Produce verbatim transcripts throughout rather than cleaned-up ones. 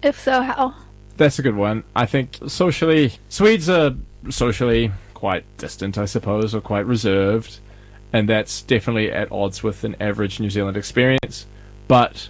If so, how? That's a good one. I think socially, Swedes are socially quite distant, I suppose, or quite reserved, and that's definitely at odds with an average New Zealand experience. But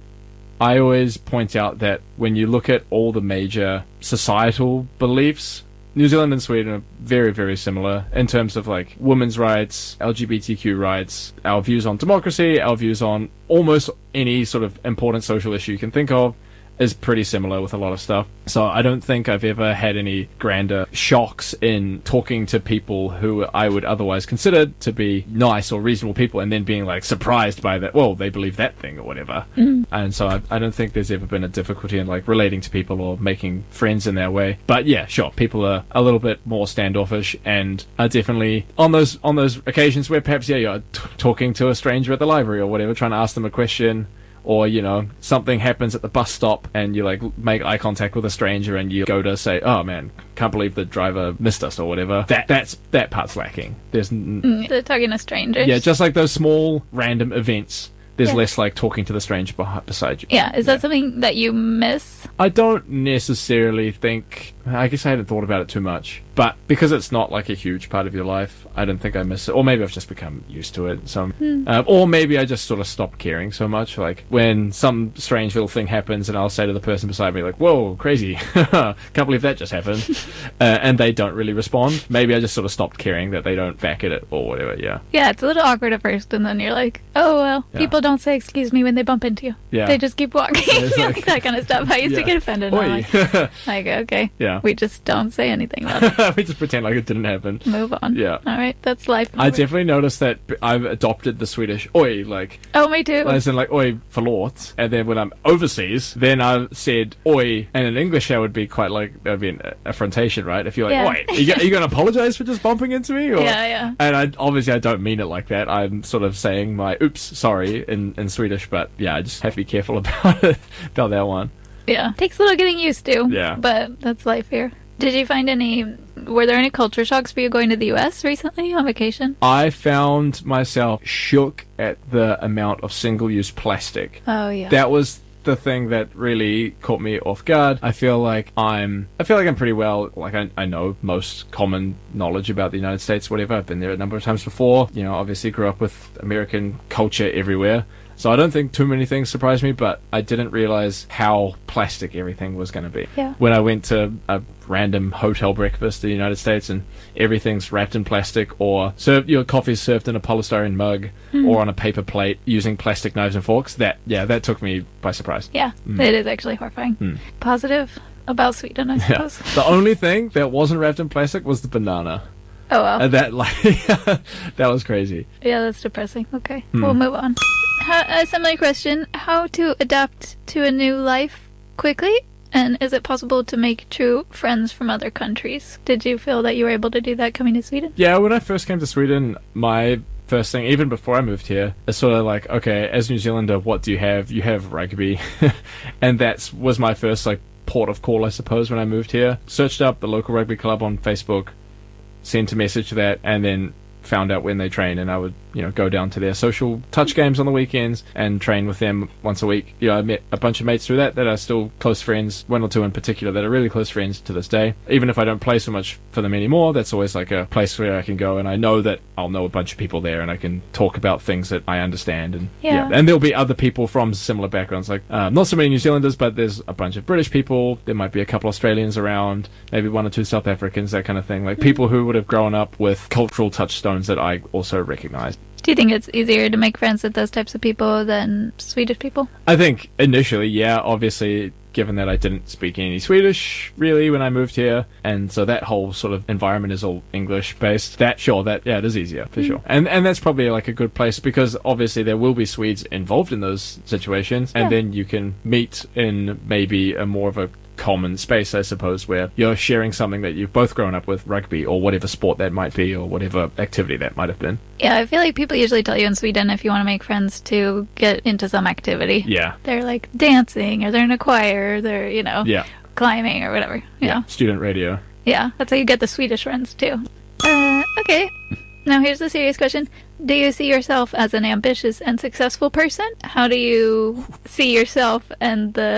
I always point out that when you look at all the major societal beliefs, New Zealand and Sweden are very, very similar in terms of like women's rights, L G B T Q rights, our views on democracy, our views on almost any sort of important social issue you can think of is pretty similar with a lot of stuff. So I don't think I've ever had any grander shocks in talking to people who I would otherwise consider to be nice or reasonable people and then being like surprised by that, well, they believe that thing or whatever. Mm. And so I, I don't think there's ever been a difficulty in like relating to people or making friends in their way. But yeah, sure, people are a little bit more standoffish and are definitely on those on those occasions where perhaps, yeah, you're t- talking to a stranger at the library or whatever, trying to ask them a question. Or, you know, something happens at the bus stop and you, like, make eye contact with a stranger and you go to say, oh, man, can't believe the driver missed us or whatever. That that's that part's lacking. There's... N- mm, they're talking to strangers. Yeah, just like those small, random events. There's yeah. less, like, talking to the stranger beh- beside you. Yeah, is that yeah. something that you miss? I don't necessarily think... I guess I hadn't thought about it too much. But because it's not, like, a huge part of your life, I don't think I miss it. Or maybe I've just become used to it. So, hmm. uh, or maybe I just sort of stopped caring so much. Like, when some strange little thing happens and I'll say to the person beside me, like, whoa, crazy. Can't believe that just happened. uh, and they don't really respond. Maybe I just sort of stopped caring that they don't back at it or whatever, yeah. Yeah, it's a little awkward at first, and then you're like, oh, well, yeah. people don't say excuse me when they bump into you. Yeah. They just keep walking. Yeah, like, like that kind of stuff. I used yeah. to get offended. Oi. Like, like, okay. Yeah. We just don't say anything about it. We just pretend like it didn't happen. Move on. Yeah. All right, that's life. I definitely noticed that I've adopted the Swedish oi, like... Oh, me too. As in, like, oi, förlåt. And then when I'm overseas, then I've said oi. And in English, that would be quite like, that would be an affrontation, right? If you're like, yeah. oi, are you, are you going to apologize for just bumping into me? Or, yeah, yeah. And I obviously, I don't mean it like that. I'm sort of saying my oops, sorry, in, in Swedish. But, yeah, I just have to be careful about it, about that one. Yeah. Takes a little getting used to. Yeah. But that's life here. Did you find any... Were there any culture shocks for you going to the U S recently on vacation? I found myself shook at the amount of single-use plastic. Oh, yeah. That was the thing that really caught me off guard. I feel like I'm I feel like I'm pretty well, like I, I know most common knowledge about the United States, whatever. I've been there a number of times before. You know, obviously grew up with American culture everywhere. So I don't think too many things surprised me, but I didn't realize how plastic everything was going to be. Yeah. When I went to a random hotel breakfast in the United States and everything's wrapped in plastic or served, your coffee's served in a polystyrene mug mm. or on a paper plate using plastic knives and forks, that, yeah, that took me by surprise. Yeah, mm. it is actually horrifying. Mm. Positive about Sweden, I suppose. Yeah. The only thing that wasn't wrapped in plastic was the banana. Oh, wow. And that, like, that was crazy. Yeah, that's depressing. Okay, mm. we'll move on. How, a similar question, how to adapt to a new life quickly? And is it possible to make true friends from other countries? Did you feel that you were able to do that coming to Sweden? Yeah, when I first came to Sweden, my first thing, even before I moved here, is sort of like, okay, as a New Zealander, what do you have? You have rugby. And that was my first, like, port of call, I suppose, when I moved here. Searched up the local rugby club on Facebook, sent a message to that, and then found out when they train, and I would, you know, go down to their social touch games on the weekends and train with them once a week. You know, I met a bunch of mates through that that are still close friends, one or two in particular that are really close friends to this day. Even if I don't play so much for them anymore, that's always like a place where I can go, and I know that I'll know a bunch of people there, and I can talk about things that I understand. And yeah, yeah. And there'll be other people from similar backgrounds, like uh, not so many New Zealanders, but there's a bunch of British people. There might be a couple Australians around, maybe one or two South Africans, that kind of thing. Like mm-hmm. people who would have grown up with cultural touchstones that I also recognize. Do you think it's easier to make friends with those types of people than Swedish people? I think initially, yeah, obviously, given that I didn't speak any Swedish, really, when I moved here, and so that whole sort of environment is all English-based, that, sure, that, yeah, it is easier, for mm. sure. And and that's probably, like, a good place, because obviously there will be Swedes involved in those situations, and yeah. then you can meet in maybe a more of a common space, I suppose, where you're sharing something that you've both grown up with, rugby or whatever sport that might be or whatever activity that might have been. Yeah, I feel like people usually tell you in Sweden if you want to make friends to get into some activity. Yeah. They're like dancing or they're in a choir or they're, you know, yeah. climbing or whatever. Yeah. yeah. Student radio. Yeah, that's how you get the Swedish friends too. Uh, okay. Now here's the serious question. Do you see yourself as an ambitious and successful person? How do you see yourself and the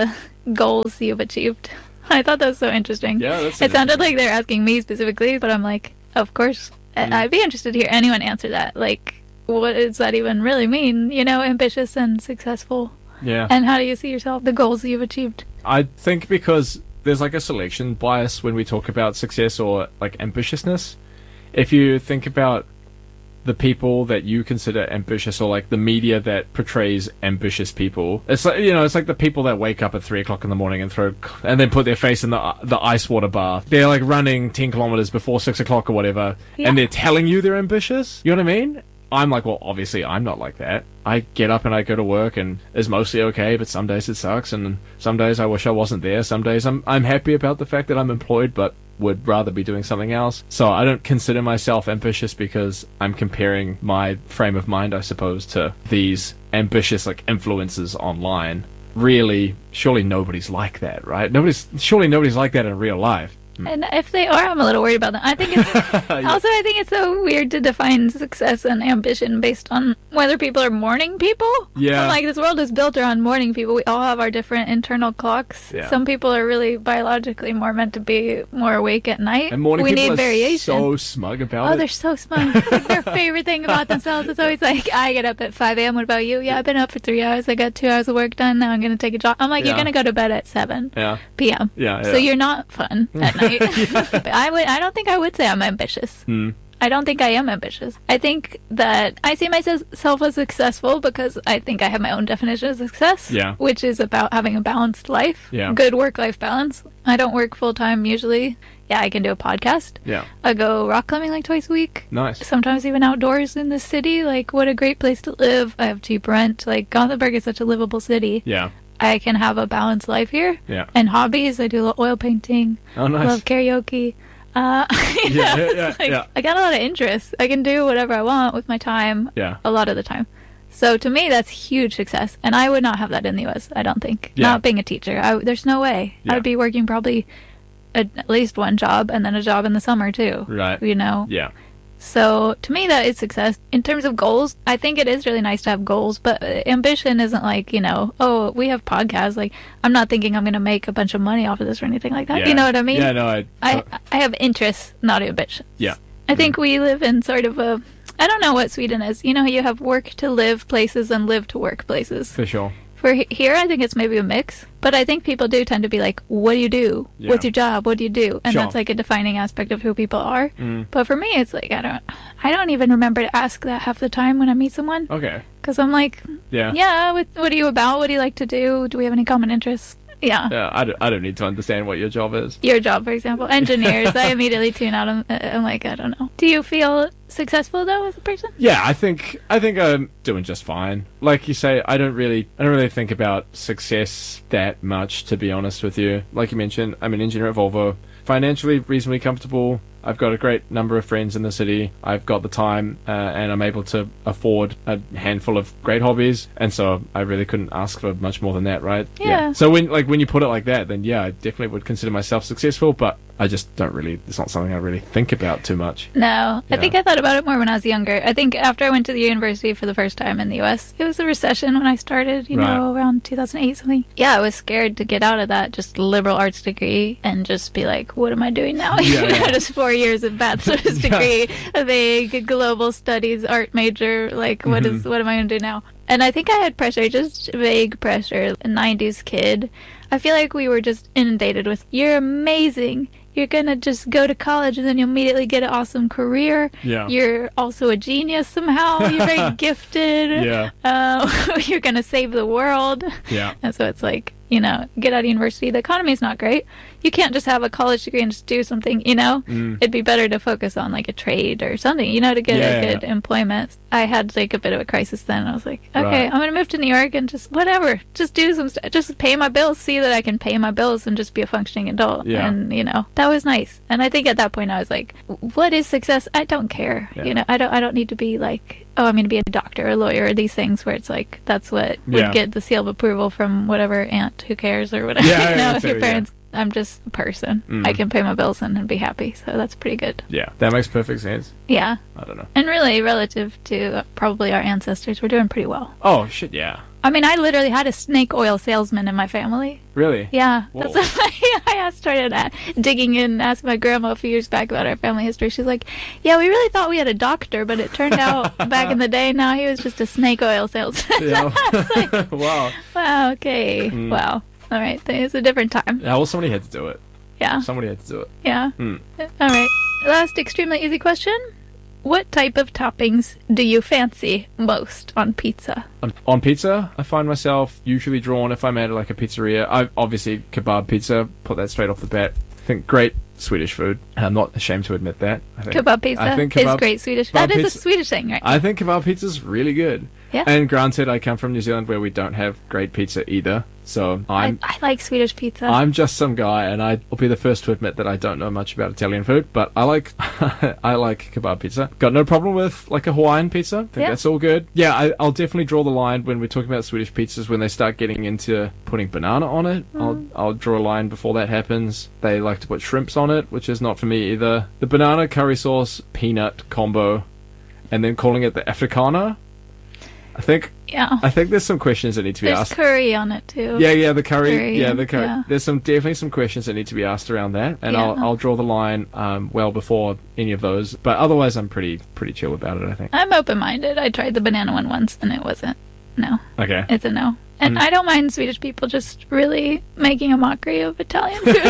goals you've achieved? I thought that was so interesting. Yeah, that's It sounded like they're asking me specifically, but I'm like, of course. Mm. I'd be interested to hear anyone answer that. Like, what does that even really mean? You know, ambitious and successful. Yeah. And how do you see yourself, the goals you've achieved? I think because there's like a selection bias when we talk about success or like ambitiousness. If you think about the people that you consider ambitious, or like the media that portrays ambitious people, it's like, you know, it's like the people that wake up at three o'clock in the morning and throw and then put their face in the the ice water bath. They're like running ten kilometers before six o'clock or whatever, yeah. and they're telling you they're ambitious. You know what I mean? I'm like, well, obviously I'm not like that. I get up and I go to work and it's mostly okay, but some days it sucks, and some days I wish I wasn't there. Some days I'm I'm happy about the fact that I'm employed, but would rather be doing something else. So I don't consider myself ambitious because I'm comparing my frame of mind, I suppose, to these ambitious like influencers online. Really, surely nobody's like that, right? Nobody's surely nobody's like that in real life. And if they are, I'm a little worried about them. I think it's yeah. also I think it's so weird to define success and ambition based on whether people are morning people. Yeah. I'm like, this world is built around morning people. We all have our different internal clocks. Yeah. Some people are really biologically more meant to be more awake at night. And morning we people need are variation. so smug about oh, it. Oh, they're so smug. It's like their favorite thing about themselves is always like, I get up at five a.m. What about you? Yeah, I've been up for three hours. I got two hours of work done. Now I'm going to take a jog. I'm like, yeah. you're going to go to bed at seven yeah. p.m. Yeah, yeah. So you're not fun at night. I would. I don't think I would say I'm ambitious. Hmm. I don't think I am ambitious. I think that I see myself as successful because I think I have my own definition of success, yeah. which is about having a balanced life, yeah. good work-life balance. I don't work full-time usually. Yeah, I can do a podcast. Yeah. I go rock climbing like twice a week. Nice. Sometimes even outdoors in the city. Like, what a great place to live. I have cheap rent. Like, Gothenburg is such a livable city. Yeah. I can have a balanced life here. Yeah. And hobbies, I do a little oil painting. Oh, nice. Love karaoke. Uh, yeah, yeah, yeah, like, yeah. I got a lot of interests. I can do whatever I want with my time. Yeah. A lot of the time. So to me, that's huge success. And I would not have that in the U S, I don't think. Yeah. Not being a teacher. I, there's no way. Yeah. I would be working probably a, at least one job and then a job in the summer too. Right. You know? Yeah. So to me, that is success. In terms of goals, I think it is really nice to have goals, but ambition isn't like, you know, oh, we have podcasts. Like, I'm not thinking I'm going to make a bunch of money off of this or anything like that. Yeah. You know what I mean? Yeah, no, I... I, I have interests, not ambitions. Yeah. I think we live in sort of a... I don't know what Sweden is. You know, you have work to live places and live to work places. For sure. For he- here, I think it's maybe a mix. But I think people do tend to be like, what do you do? Yeah. What's your job? What do you do? And Sure. that's like a defining aspect of who people are. Mm. But for me, it's like, I don't I don't even remember to ask that half the time when I meet someone. Okay. Because I'm like, Yeah. yeah, what, what are you about? What do you like to do? Do we have any common interests? Yeah. Yeah, I don't, I don't need to understand what your job is. Your job, for example. Engineers, I immediately tune out. I'm, I'm like, I don't know. Do you feel successful, though, as a person? Yeah, I think I think I'm doing just fine. Like you say, I don't really I don't really think about success that much, to be honest with you. Like you mentioned, I'm an engineer at Volvo. Financially reasonably comfortable. I've got a great number of friends in the city. I've got the time, uh, and I'm able to afford a handful of great hobbies. And so I really couldn't ask for much more than that, right? Yeah. So when like when you put it like that, then yeah, I definitely would consider myself successful. But I just don't really. It's not something I really think about too much. No, Yeah. I think I thought about it more when I was younger. I think after I went to the university for the first time in the U S, it was a recession when I started, you know, Right. around two thousand eight something. Yeah, I was scared to get out of that just liberal arts degree and just be like, what am I doing now? Yeah, You know, yeah. just four years of bachelor's Yeah. degree, a vague global studies art major. Like, what is Mhm. what am I going to do now? And I think I had pressure, just vague pressure. A nineties kid. I feel like we were just inundated with, you're amazing. You're going to just go to college and then you'll immediately get an awesome career. Yeah. You're also a genius somehow. You're very gifted. Yeah. Uh, you're going to save the world. Yeah. And so it's like, you know, get out of university. The economy's not great. You can't just have a college degree and just do something, you know? Mm. It'd be better to focus on like a trade or something, you know, to get Yeah, a yeah, good yeah. employment. I had like a bit of a crisis then. I was like, okay, Right. I'm going to move to New York and just whatever, just do some stuff, just pay my bills, see that I can pay my bills and just be a functioning adult. Yeah. And, you know, that was nice. And I think at that point I was like, what is success? I don't care. Yeah. You know, I don't, I don't need to be like, oh, I'm going to be a doctor or a lawyer or these things where it's like, that's what would Yeah. get the seal of approval from whatever aunt who cares or whatever. Yeah, you know, yeah, if your yeah. parents, I'm just a person. Mm. I can pay my bills and, and be happy. So that's pretty good. Yeah. That makes perfect sense. Yeah. I don't know. And really, relative to probably our ancestors, we're doing pretty well. Oh shit, yeah. I mean, I literally had a snake oil salesman in my family. Really? Yeah. Whoa. That's what I, I started uh, digging in and asked my grandma a few years back about our family history. She's like, yeah, we really thought we had a doctor, but it turned out back in the day, no, he was just a snake oil salesman. Yeah. Like, Wow. wow, okay. Mm. Wow. All right. It's a different time. Yeah, well, somebody had to do it. Yeah. Somebody had to do it. Yeah. Mm. All right. Last extremely easy question. What type of toppings do you fancy most on pizza? On, on pizza, I find myself usually drawn if I'm at like a pizzeria. I obviously kebab pizza. Put that straight off the bat. I think great Swedish food. I'm not ashamed to admit that. I think, Kebab pizza I think kebab, is great Swedish. kebab That is pizza, a Swedish thing, right? I think kebab pizza's really good. Yeah. And granted, I come from New Zealand where we don't have great pizza either. So I'm I, I like Swedish pizza. I'm just some guy, and I'll be the first to admit that I don't know much about Italian food, but I like I like kebab pizza. Got no problem with like a Hawaiian pizza. Think Yeah. that's all good. Yeah, I, I'll definitely draw the line when we're talking about Swedish pizzas when they start getting into putting banana on it. Mm. I'll I'll draw a line before that happens. They like to put shrimps on it, which is not for me either. The banana curry sauce peanut combo, and then calling it the Africana. I think yeah. I think there's some questions that need to be There's asked. curry on it too. Yeah, yeah, the curry, Curry, yeah, the curry. yeah. There's some definitely some questions that need to be asked around that, and Yeah. I'll I'll draw the line um, well before any of those. But otherwise, I'm pretty pretty chill about it. I think. I'm open-minded. I tried the banana one once, and it wasn't. No, Okay. it's a no. And Mm. I don't mind Swedish people just really making a mockery of Italian food.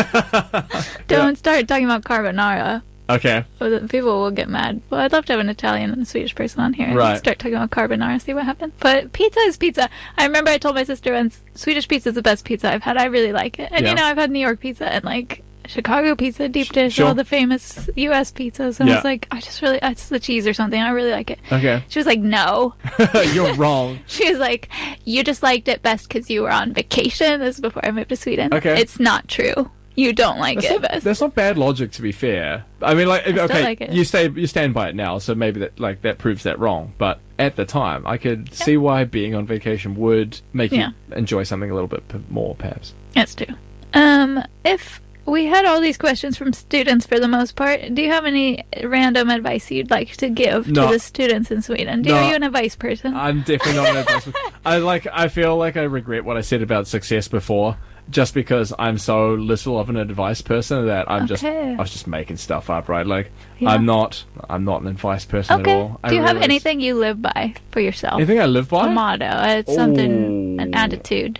Don't start talking about carbonara. Okay. People will get mad. Well, I'd love to have an Italian and a Swedish person on here and Right. start talking about carbonara, see what happens. But pizza is pizza. I remember I told my sister once, Swedish pizza is the best pizza I've had. I really like it. And Yeah. you know, I've had New York pizza and like Chicago pizza, deep dish, Sure. all the famous U S pizzas. And I Yeah. was like, I just really, it's the cheese or something. I really like it. Okay. She was like, no. You're wrong. She was like, you just liked it best because you were on vacation. This is before I moved to Sweden. Okay. It's not true. You don't like That's it not, best. that's not bad logic, to be fair. I mean, like, still okay, like it. you stay, you stand by it now, so maybe that, like, that proves that wrong. But at the time, I could see why being on vacation would make Yeah. you enjoy something a little bit p- more, perhaps. That's true. Um, if we had all these questions from students for the most part, do you have any random advice you'd like to give No. to the students in Sweden? Do No. are you an advice person? I'm definitely not an advice. I like. I feel like I regret what I said about success before, just because I'm so little of an advice person that I'm just. Okay. I was just making stuff up, right? Like Yeah. I'm not. I'm not an advice person Okay. at all. I Do you have realize- anything you live by for yourself? Anything I live by? A motto. It's something, an Ooh. attitude.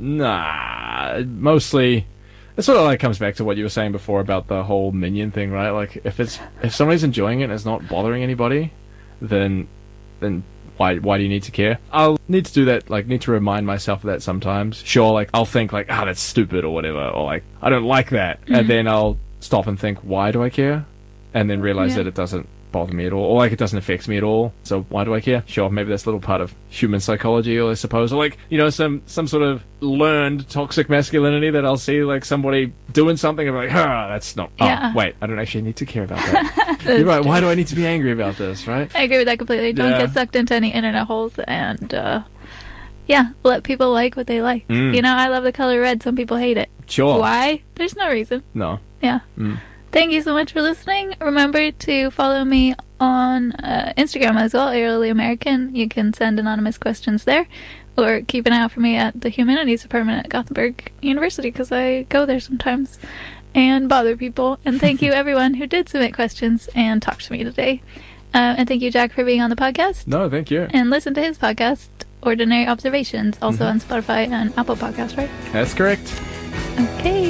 Nah, mostly. It sort of like comes back to what you were saying before about the whole minion thing, right? Like if it's if somebody's enjoying it and it's not bothering anybody, then then why why do you need to care? I'll need to do that, like need to remind myself of that sometimes. Sure, like I'll think like, ah, that's stupid or whatever, or like I don't like that, Mm-hmm. and then I'll stop and think, why do I care? And then realize Yeah. that it doesn't bother me at all, or like it doesn't affect me at all. So why do I care? Sure, maybe that's a little part of human psychology, or I suppose, or like you know, some some sort of learned toxic masculinity that I'll see like somebody doing something and I'm like, ah, that's not. Oh, Yeah. wait, I don't actually need to care about that. That's You're right. true. Why do I need to be angry about this? Right? I agree with that completely. Don't Yeah. get sucked into any internet holes and, uh, yeah, let people like what they like. Mm. You know, I love the color red. Some people hate it. Sure. Why? There's no reason. No. Yeah. Mm. Thank you so much for listening. Remember to follow me on uh, Instagram as well, Aerially American. You can send anonymous questions there, or keep an eye out for me at the Humanities Department at Gothenburg University, because I go there sometimes and bother people. And thank you everyone who did submit questions and talk to me today. Uh, and thank you, Jack, for being on the podcast. No, thank you. And listen to his podcast, Ordinary Observations, also Mhm. on Spotify and Apple Podcasts, right? That's correct. Okay.